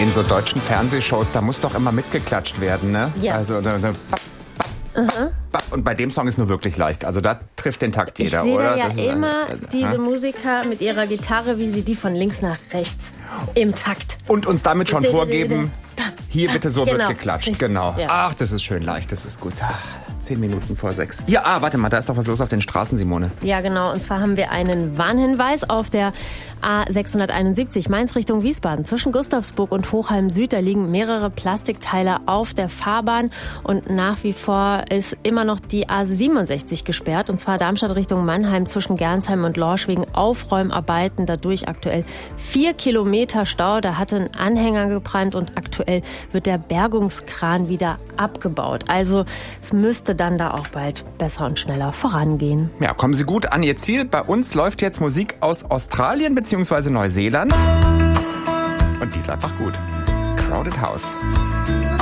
In so deutschen Fernsehshows, da muss doch immer mitgeklatscht werden, ne? Ja. Also, und bei dem Song ist nur wirklich leicht. Also da trifft den Takt jeder, ich sehe oder? Da ja das immer diese Musiker mit ihrer Gitarre, wie sie die von links nach rechts im Takt. Und uns damit schon vorgeben, hier bitte so Genau, wird geklatscht. richtig, Genau. ja. Ach, das ist schön leicht, das ist gut. 10 Minuten vor 6. Ja, warte mal, da ist doch was los auf den Straßen, Simone. Ja, genau. Und zwar haben wir einen Warnhinweis auf der A671 Mainz Richtung Wiesbaden. Zwischen Gustavsburg und Hochheim Süd, da liegen mehrere Plastikteile auf der Fahrbahn. Und nach wie vor ist immer noch die A67 gesperrt. Und zwar Darmstadt Richtung Mannheim zwischen Gernsheim und Lorsch wegen Aufräumarbeiten. Dadurch aktuell 4 Kilometer Stau. Da hatte ein Anhänger gebrannt und aktuell wird der Bergungskran wieder abgebaut. Also es müsste dann da auch bald besser und schneller vorangehen. Ja, kommen Sie gut an Ihr Ziel. Bei uns läuft jetzt Musik aus Australien bzw. Neuseeland. Und die ist einfach gut. Crowded House.